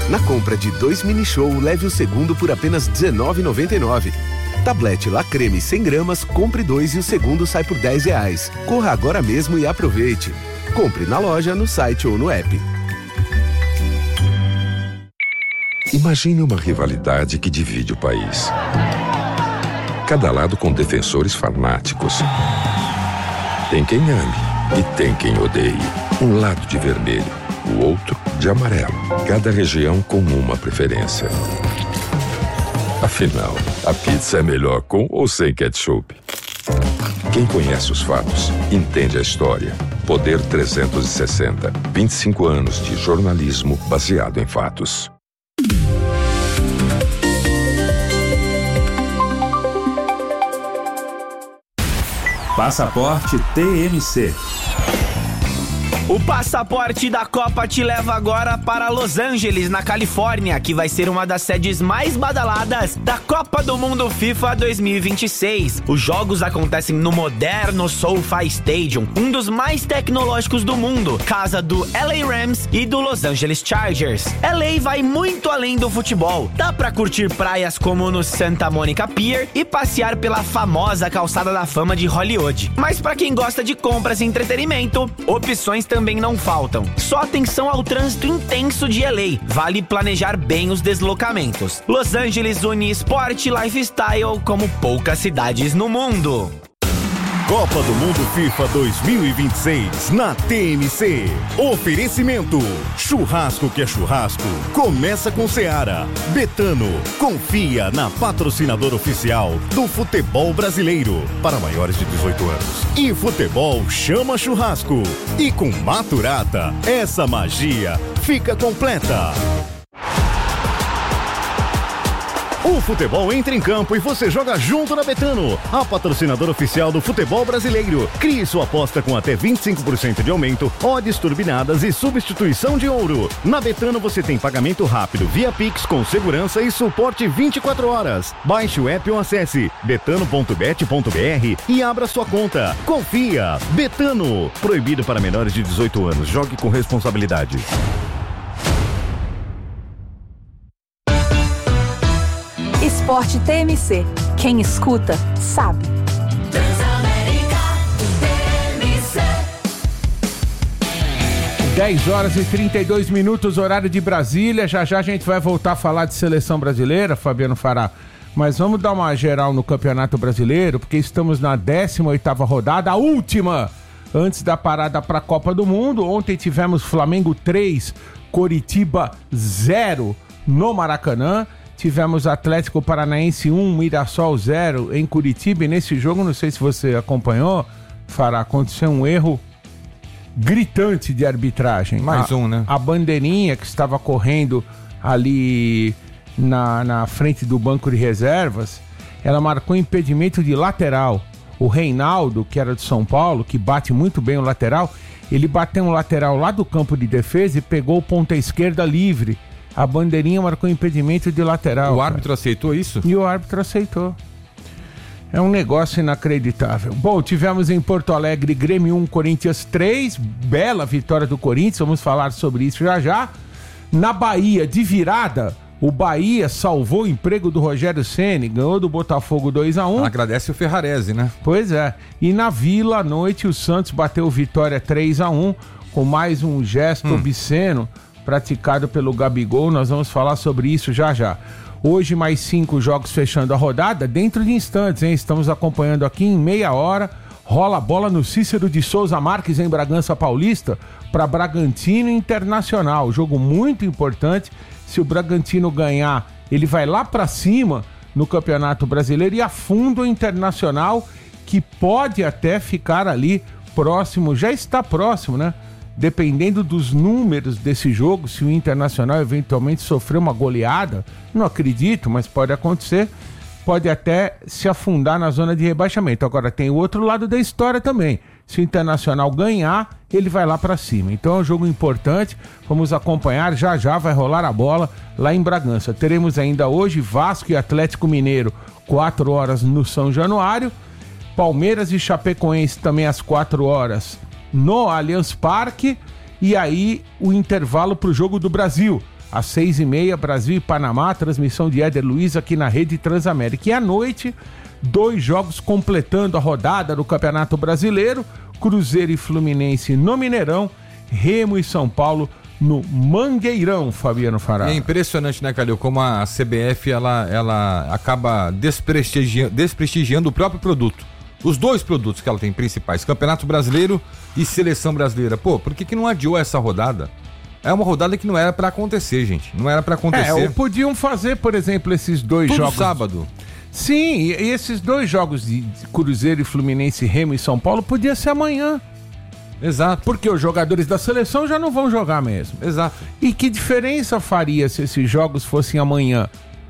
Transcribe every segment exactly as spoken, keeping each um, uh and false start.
Na compra de dois mini show, leve o segundo por apenas dezenove reais e noventa e nove centavos. Tablete La Creme cem gramas, compre dois e o segundo sai por dez reais. Corra agora mesmo e aproveite. Compre na loja, no site ou no app. Imagine uma rivalidade que divide o país. Cada lado com defensores fanáticos. Tem quem ame e tem quem odeie. Um lado de vermelho, o outro de amarelo. Cada região com uma preferência. Afinal, a pizza é melhor com ou sem ketchup? Quem conhece os fatos, entende a história. Poder trezentos e sessenta. vinte e cinco anos de jornalismo baseado em fatos. Passaporte T M C. O passaporte da Copa te leva agora para Los Angeles, na Califórnia, que vai ser uma das sedes mais badaladas da Copa do Mundo FIFA dois mil e vinte e seis. Os jogos acontecem no moderno SoFi Stadium, um dos mais tecnológicos do mundo, casa do L A Rams e do Los Angeles Chargers. L A vai muito além do futebol. Dá pra curtir praias como no Santa Monica Pier e passear pela famosa calçada da fama de Hollywood. Mas pra quem gosta de compras e entretenimento, opções também não faltam. Só atenção ao trânsito intenso de L A. Vale planejar bem os deslocamentos. Los Angeles une esporte e lifestyle como poucas cidades no mundo. Copa do Mundo FIFA dois mil e vinte e seis na T M C. Oferecimento: churrasco que é churrasco. Começa com Seara. Betano. Confia na patrocinadora oficial do futebol brasileiro para maiores de dezoito anos. E futebol chama churrasco. E com Maturata, essa magia fica completa. O futebol entra em campo e você joga junto na Betano, a patrocinadora oficial do futebol brasileiro. Crie sua aposta com até vinte e cinco por cento de aumento, odds turbinadas e substituição de ouro. Na Betano você tem pagamento rápido via Pix com segurança e suporte vinte e quatro horas. Baixe o app ou acesse betano ponto bet ponto br e abra sua conta. Confia! Betano. Proibido para menores de dezoito anos. Jogue com responsabilidade. Esporte T M C. Quem escuta, sabe. dez horas e trinta e dois minutos, horário de Brasília. Já já a gente vai voltar a falar de seleção brasileira, Fabiano Fará. Mas vamos dar uma geral no Campeonato Brasileiro, porque estamos na décima oitava rodada, a última antes da parada para a Copa do Mundo. Ontem tivemos Flamengo três, Coritiba zero no Maracanã. Tivemos Atlético Paranaense um, Mirassol zero em Curitiba. E nesse jogo, não sei se você acompanhou, Fará, aconteceu um erro gritante de arbitragem. Mais a, um, né? A bandeirinha que estava correndo ali na, na frente do banco de reservas, ela marcou impedimento de lateral. O Reinaldo, que era de São Paulo, que bate muito bem o lateral, ele bateu um lateral lá do campo de defesa e pegou o ponta esquerda livre. A bandeirinha marcou impedimento de lateral. O árbitro cara. aceitou isso? E o árbitro aceitou. É um negócio inacreditável. Bom, tivemos em Porto Alegre Grêmio um, Corinthians três. Bela vitória do Corinthians, vamos falar sobre isso já já. Na Bahia, de virada, o Bahia salvou o emprego do Rogério Ceni, ganhou do Botafogo dois a um. Agradece o Ferrarese, né? Pois é. E na Vila, à noite, o Santos bateu Vitória três a um, com mais um gesto hum. obsceno praticado pelo Gabigol. Nós vamos falar sobre isso já já. Hoje mais cinco jogos fechando a rodada, dentro de instantes, hein? Estamos acompanhando aqui em meia hora, rola a bola no Cícero de Souza Marques em Bragança Paulista para Bragantino Internacional, jogo muito importante. Se o Bragantino ganhar, ele vai lá para cima no Campeonato Brasileiro e afunda o Internacional, que pode até ficar ali próximo, já está próximo, né? Dependendo dos números desse jogo, se o Internacional eventualmente sofrer uma goleada, não acredito, mas pode acontecer, pode até se afundar na zona de rebaixamento. Agora tem o outro lado da história também. Se o Internacional ganhar, ele vai lá para cima. Então é um jogo importante, vamos acompanhar, já já vai rolar a bola lá em Bragança. Teremos ainda hoje Vasco e Atlético Mineiro, quatro horas no São Januário, Palmeiras e Chapecoense também às quatro horas no Allianz Parque, e aí o intervalo para o Jogo do Brasil. às seis e meia, Brasil e Panamá, transmissão de Éder Luiz aqui na Rede Transamérica. E à noite, dois jogos completando a rodada do Campeonato Brasileiro, Cruzeiro e Fluminense no Mineirão, Remo e São Paulo no Mangueirão, Fabiano Fará. É impressionante, né, Calil, como a C B F ela, ela acaba desprestigiando, desprestigiando o próprio produto. Os dois produtos que ela tem principais, Campeonato Brasileiro e Seleção Brasileira. Pô, por que que não adiou essa rodada? É uma rodada que não era pra acontecer, gente. Não era pra acontecer. É, ou podiam fazer, por exemplo, esses dois Tudo jogos... sábado. Sim, e, e esses dois jogos de Cruzeiro e Fluminense, Remo e São Paulo, podia ser amanhã. Exato. Porque os jogadores da seleção já não vão jogar mesmo. Exato. E que diferença faria se esses jogos fossem amanhã?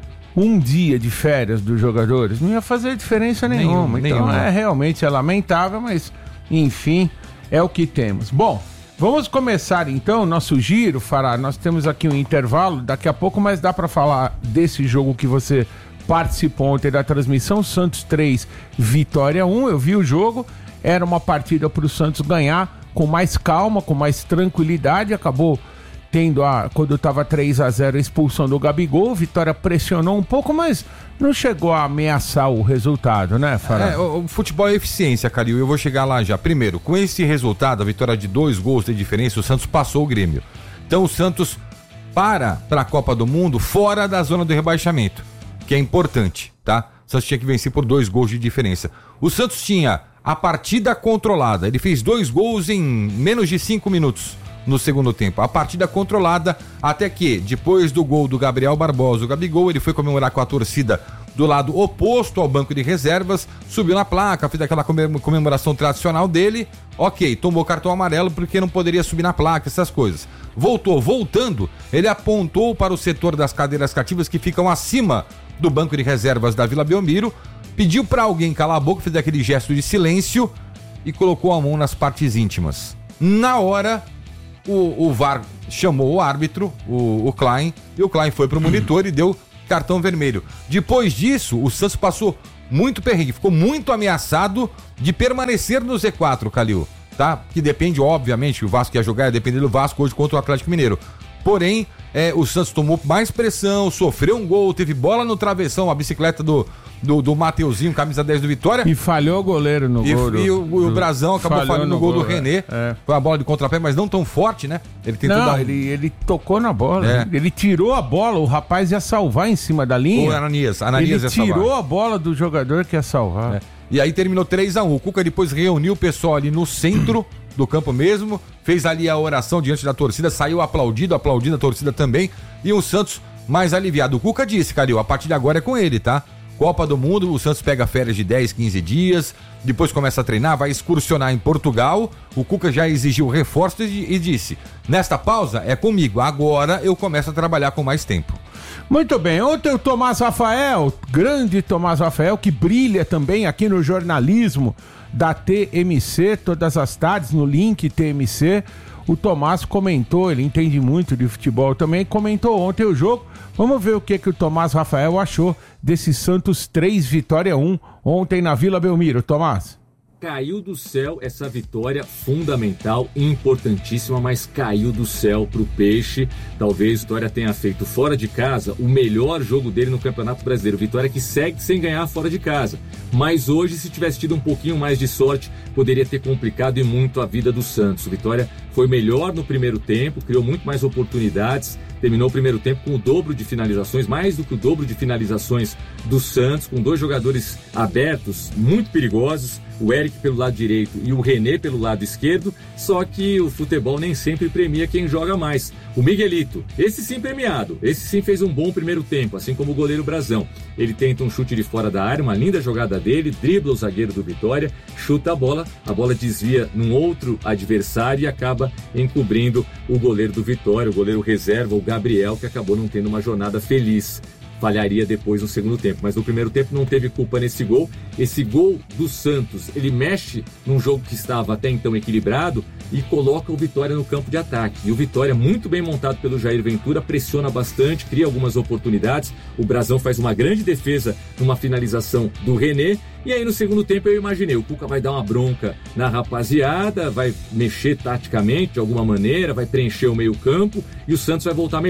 Um dia de férias dos jogadores? Não ia fazer diferença nenhuma. Nenhum, então nenhuma. é realmente é lamentável, mas enfim, é o que temos. Bom, vamos começar então o nosso giro, Fará. Nós temos aqui um intervalo daqui a pouco, mas dá para falar desse jogo que você participou ontem da transmissão, Santos três, Vitória um. Eu vi o jogo, era uma partida para o Santos ganhar com mais calma, com mais tranquilidade, acabou tendo a, quando estava três a zero, a expulsão do Gabigol. Vitória pressionou um pouco, mas não chegou a ameaçar o resultado, né, Fará? É, o, o futebol é eficiência, Calil, eu vou chegar lá já. Primeiro, com esse resultado, a vitória de dois gols de diferença, o Santos passou o Grêmio. Então o Santos para para a Copa do Mundo fora da zona do rebaixamento, que é importante, tá? O Santos tinha que vencer por dois gols de diferença. O Santos tinha a partida controlada, ele fez dois gols em menos de cinco minutos no segundo tempo. A partida controlada, até que, depois do gol do Gabriel Barbosa, o Gabigol, ele foi comemorar com a torcida do lado oposto ao banco de reservas, subiu na placa, fez aquela comemoração tradicional dele, ok, tomou cartão amarelo porque não poderia subir na placa, essas coisas. Voltou, voltando, ele apontou para o setor das cadeiras cativas que ficam acima do banco de reservas da Vila Belmiro, pediu para alguém calar a boca, fez aquele gesto de silêncio e colocou a mão nas partes íntimas. Na hora, o, o V A R chamou o árbitro, o, o Klein, e o Klein foi pro monitor e deu cartão vermelho. Depois disso, o Santos passou muito perrengue, ficou muito ameaçado de permanecer no Z quatro, Calil, tá? Que depende, obviamente, o Vasco ia jogar, ia depender do Vasco hoje contra o Atlético Mineiro. Porém, é, o Santos tomou mais pressão, sofreu um gol, teve bola no travessão, a bicicleta do, do, do Mateuzinho, camisa dez do Vitória. E falhou o goleiro no e, gol. Do, e o, o Brazão acabou falhou falhando no gol, gol do René. É. Foi uma bola de contrapé, mas não tão forte, né? Ele tentou não, dar... ele, ele tocou na bola. É. Ele tirou a bola, o rapaz ia salvar em cima da linha. O Ananias, Ananias ele ia salvar. tirou a bola do jogador que ia salvar. É. E aí terminou três a um. O Cuca depois reuniu o pessoal ali no centro do campo mesmo, fez ali a oração diante da torcida, saiu aplaudido, aplaudindo a torcida também, e o Santos mais aliviado. O Cuca disse, Calil, a partir de agora é com ele, tá? Copa do Mundo, o Santos pega férias de dez, quinze dias, depois começa a treinar, vai excursionar em Portugal. O Cuca já exigiu reforços e, e disse, nesta pausa é comigo, agora eu começo a trabalhar com mais tempo. Muito bem, ontem o Tomás Rafael, grande Tomás Rafael, que brilha também aqui no jornalismo da T M C, todas as tardes no link T M C, o Tomás comentou, ele entende muito de futebol também, comentou ontem o jogo. Vamos ver o que, que o Tomás Rafael achou desse Santos três, Vitória um, ontem na Vila Belmiro. Tomás. Caiu do céu essa vitória fundamental, importantíssima, mas caiu do céu pro Peixe. Talvez Vitória tenha feito fora de casa o melhor jogo dele no Campeonato Brasileiro. Vitória que segue sem ganhar fora de casa. Mas hoje, se tivesse tido um pouquinho mais de sorte, poderia ter complicado e muito a vida do Santos. Vitória foi melhor no primeiro tempo, criou muito mais oportunidades. Terminou o primeiro tempo com o dobro de finalizações, mais do que o dobro de finalizações do Santos, com dois jogadores abertos, muito perigosos, o Eric pelo lado direito e o René pelo lado esquerdo, só que o futebol nem sempre premia quem joga mais. O Miguelito, esse sim premiado, esse sim fez um bom primeiro tempo, assim como o goleiro Brazão. Ele tenta um chute de fora da área, uma linda jogada dele, dribla o zagueiro do Vitória, chuta a bola, a bola desvia num outro adversário e acaba encobrindo o goleiro do Vitória, o goleiro reserva, o Gabriel, que acabou não tendo uma jornada feliz. Falharia depois no segundo tempo, mas no primeiro tempo não teve culpa nesse gol. Esse gol do Santos, ele mexe num jogo que estava até então equilibrado e coloca o Vitória no campo de ataque. E o Vitória, muito bem montado pelo Jair Ventura, pressiona bastante, cria algumas oportunidades. O Brazão faz uma grande defesa numa finalização do René. E aí no segundo tempo eu imaginei, o Cuca vai dar uma bronca na rapaziada, vai mexer taticamente de alguma maneira, vai preencher o meio campo e o Santos vai voltar melhor.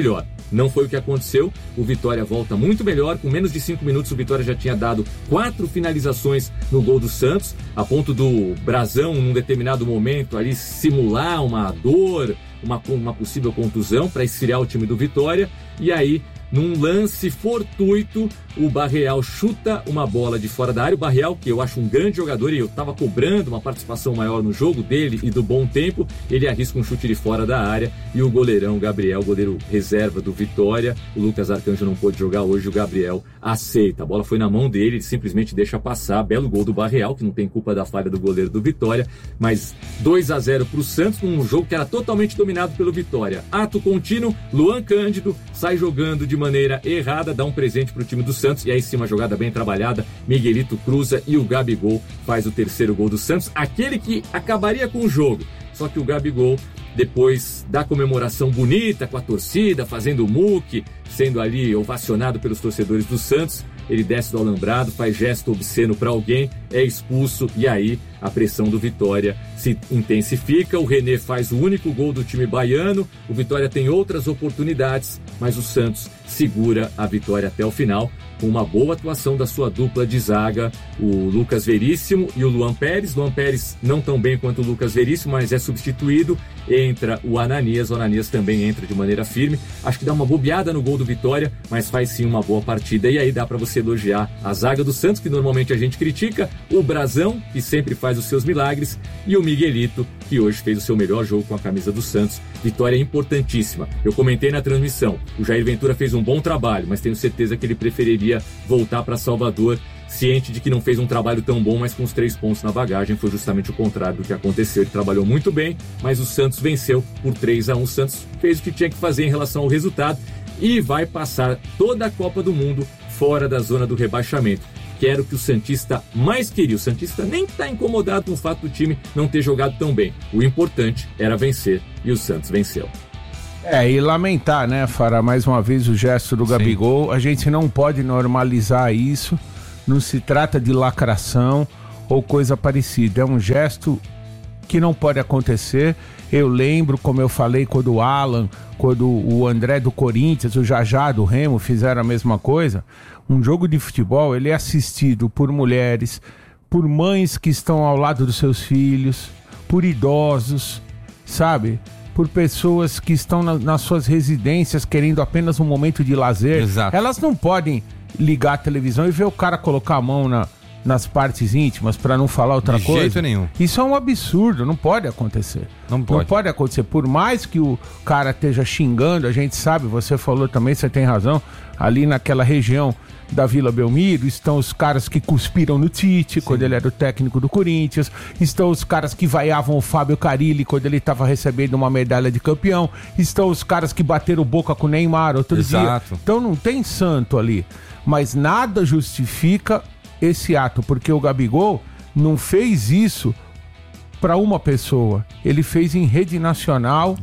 Não foi o que aconteceu. O Vitória volta muito melhor. Com menos de cinco minutos, o Vitória já tinha dado quatro finalizações no gol do Santos, a ponto do Brazão, num determinado momento, ali simular uma dor, uma, uma possível contusão para esfriar o time do Vitória. E aí, num lance fortuito, o Barreal chuta uma bola de fora da área. O Barreal, que eu acho um grande jogador e eu estava cobrando uma participação maior no jogo dele e do bom tempo, ele arrisca um chute de fora da área e o goleirão Gabriel, goleiro reserva do Vitória, o Lucas Arcanjo não pôde jogar hoje, o Gabriel aceita. A bola foi na mão dele, ele simplesmente deixa passar. Belo gol do Barreal, que não tem culpa da falha do goleiro do Vitória, mas dois a zero para o Santos, num jogo que era totalmente dominado pelo Vitória. Ato contínuo, Luan Cândido sai jogando de maneira errada, dá um presente para o time do Santos, e aí sim uma jogada bem trabalhada, Miguelito cruza e o Gabigol faz o terceiro gol do Santos, aquele que acabaria com o jogo. Só que o Gabigol, depois da comemoração bonita com a torcida, fazendo o muque, sendo ali ovacionado pelos torcedores do Santos, ele desce do alambrado, faz gesto obsceno para alguém, é expulso e aí a pressão do Vitória se intensifica. O René faz o único gol do time baiano, o Vitória tem outras oportunidades, mas o Santos segura a vitória até o final, com uma boa atuação da sua dupla de zaga, o Lucas Veríssimo e o Luan Pérez. Luan Pérez não tão bem quanto o Lucas Veríssimo, mas é substituído, entra o Ananias, o Ananias também entra de maneira firme, acho que dá uma bobeada no gol do Vitória, mas faz sim uma boa partida, e aí dá para você elogiar a zaga do Santos, que normalmente a gente critica, o Brazão, que sempre faz os seus milagres, e o Miguelito, que hoje fez o seu melhor jogo com a camisa do Santos. Vitória importantíssima. Eu comentei na transmissão, o Jair Ventura fez um bom trabalho, mas tenho certeza que ele preferiria voltar para Salvador, ciente de que não fez um trabalho tão bom, mas com os três pontos na bagagem. Foi justamente o contrário do que aconteceu. Ele trabalhou muito bem, mas o Santos venceu por três a um. O Santos fez o que tinha que fazer em relação ao resultado e vai passar toda a Copa do Mundo fora da zona do rebaixamento, que era o que o Santista mais queria. O Santista nem está incomodado com o fato do time não ter jogado tão bem. O importante era vencer, e o Santos venceu. É, e lamentar, né, Fará, mais uma vez o gesto do Gabigol. Sim. A gente não pode normalizar isso, não se trata de lacração ou coisa parecida. É um gesto que não pode acontecer. Eu lembro, como eu falei, quando o Alan, quando o André do Corinthians, o Jajá do Remo fizeram a mesma coisa. Um jogo de futebol, ele é assistido por mulheres, por mães que estão ao lado dos seus filhos, por idosos, sabe? Por pessoas que estão na, nas suas residências querendo apenas um momento de lazer. Exato. Elas não podem ligar a televisão e ver o cara colocar a mão na, nas partes íntimas, para não falar outra de coisa. De jeito nenhum. Isso é um absurdo, não pode acontecer. Não pode. Não pode acontecer. Por mais que o cara esteja xingando, a gente sabe, você falou também, você tem razão, ali naquela região da Vila Belmiro, estão os caras que cuspiram no Tite, sim, quando ele era o técnico do Corinthians, estão os caras que vaiavam o Fábio Carilli quando ele estava recebendo uma medalha de campeão, estão os caras que bateram boca com o Neymar outro Exato. dia. Então não tem santo ali, mas nada justifica esse ato, porque o Gabigol não fez isso para uma pessoa, ele fez em rede nacional,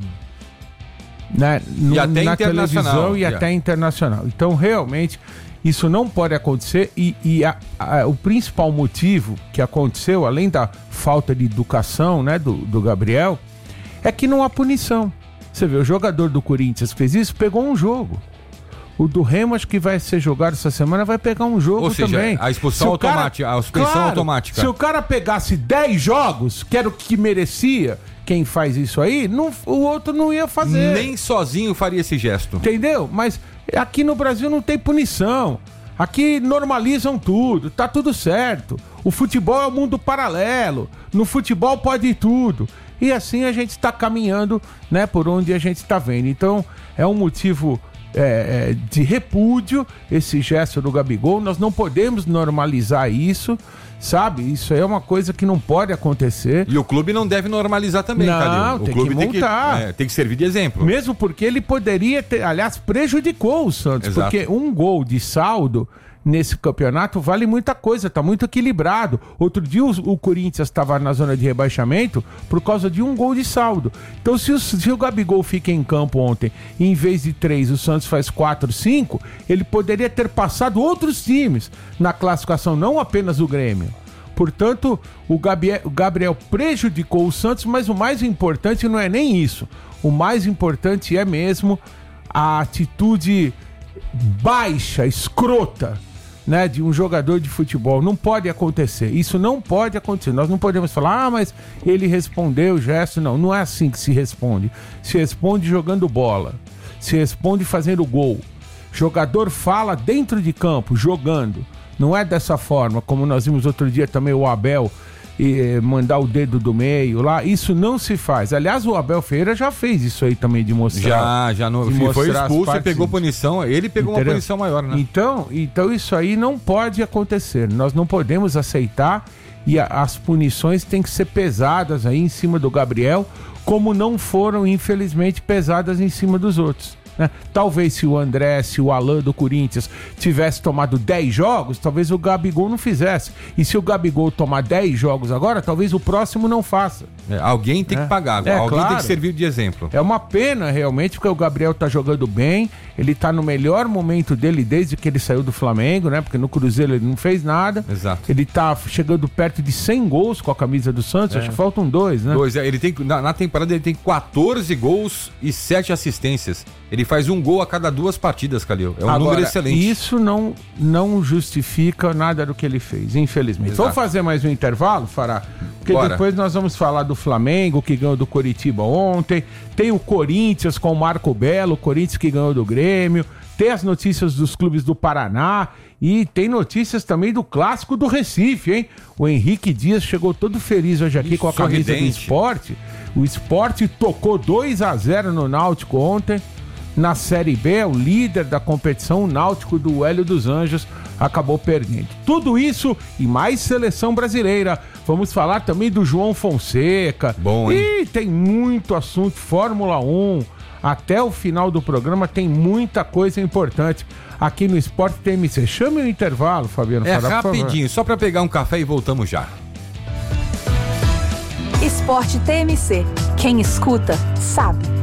né, no, e até na televisão e yeah. até internacional. Então realmente isso não pode acontecer, e, e a, a, o principal motivo que aconteceu, além da falta de educação, né, do, do Gabriel, é que não há punição. Você vê, o jogador do Corinthians que fez isso, pegou um jogo. O do Remo, acho que vai ser jogado essa semana, vai pegar um jogo. Ou seja, também. A expulsão automática, a suspensão claro, automática. Se o cara pegasse dez jogos, que era o que merecia, quem faz isso aí, não, o outro não ia fazer. Nem sozinho faria esse gesto. Entendeu? Mas aqui no Brasil não tem punição. Aqui normalizam tudo, tá tudo certo. O futebol é um mundo paralelo. No futebol pode tudo. E assim a gente está caminhando, né, por onde a gente está vendo. Então é um motivo é, é, de repúdio esse gesto do Gabigol. Nós não podemos normalizar isso, sabe? Isso aí é uma coisa que não pode acontecer. E o clube não deve normalizar também, não, Calil. O tem clube que multar. Tem que, é, tem que servir de exemplo. Mesmo porque ele poderia ter, aliás, prejudicou o Santos. Exato. Porque um gol de saldo nesse campeonato vale muita coisa, tá muito equilibrado. Outro dia o, o Corinthians estava na zona de rebaixamento por causa de um gol de saldo. Então se o, se o Gabigol fica em campo ontem e em vez de três o Santos faz quatro, cinco, ele poderia ter passado outros times na classificação, não apenas o Grêmio. Portanto, o Gabriel, o Gabriel prejudicou o Santos, mas o mais importante não é nem isso. O mais importante é mesmo a atitude baixa, escrota, né, de um jogador de futebol. Não pode acontecer. Isso não pode acontecer. Nós não podemos falar, ah, mas ele respondeu o gesto. Não, não é assim que se responde. Se responde jogando bola. Se responde fazendo gol. Jogador fala dentro de campo, jogando. Não é dessa forma, como nós vimos outro dia também o Abel e mandar o dedo do meio lá. Isso não se faz. Aliás, o Abel Ferreira já fez isso aí também, de mostrar. Já, já no, foi expulso e pegou punição. Ele pegou Entendeu? uma punição maior, né? Então, então isso aí não pode acontecer. Nós não podemos aceitar e a, as punições têm que ser pesadas aí em cima do Gabriel, como não foram, infelizmente, pesadas em cima dos outros. Né? Talvez se o André, se o Alan do Corinthians tivesse tomado dez jogos, talvez o Gabigol não fizesse. E se o Gabigol tomar dez jogos agora, talvez o próximo não faça. É, alguém tem é. que pagar, é, alguém claro. tem que servir de exemplo. É uma pena realmente, porque o Gabriel tá jogando bem, ele tá no melhor momento dele desde que ele saiu do Flamengo, né? Porque no Cruzeiro ele não fez nada. Exato. Ele tá chegando perto de cem gols com a camisa do Santos, é. acho que faltam dois, né? Dois, é, ele tem, na, na temporada ele tem quatorze gols e sete assistências. Ele faz um gol a cada duas partidas, Calil. É um Agora, número excelente. Isso não, não justifica nada do que ele fez, infelizmente. Exato. Vamos fazer mais um intervalo, Fará? Porque Bora. depois nós vamos falar do Flamengo, que ganhou do Coritiba ontem. Tem o Corinthians com o Marco Belo, o Corinthians que ganhou do Grêmio. Tem as notícias dos clubes do Paraná. E tem notícias também do clássico do Recife, hein? O Henrique Dias chegou todo feliz hoje aqui Isso, com a camisa sorridente. do Sport. O Sport tocou dois a zero no Náutico ontem. Na Série B, o líder da competição, o Náutico do Hélio dos Anjos, acabou perdendo. Tudo isso e mais seleção brasileira. Vamos falar também do João Fonseca. Bom, hein? E tem muito assunto, Fórmula um. Até o final do programa tem muita coisa importante aqui no Sport T M C. Chame o intervalo, Fabiano. É Fará, rapidinho, só para pegar um café e voltamos já. Sport T M C. Quem escuta, sabe.